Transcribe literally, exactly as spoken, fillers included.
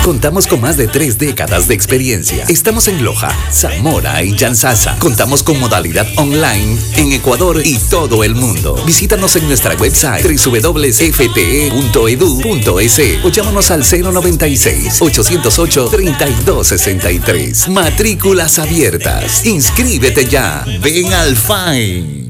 Contamos con más de tres décadas de experiencia. Estamos en Loja, Zamora y Yanzasa. Contamos con modalidad online en Ecuador y todo el mundo. Visítanos en nuestra website doble u doble u doble u punto f t e punto e d u punto e s o llámanos al cero noventa y seis, ochocientos ocho, treinta y dos sesenta y tres. Matrículas abiertas. Inscríbete ya. Ven al F A I.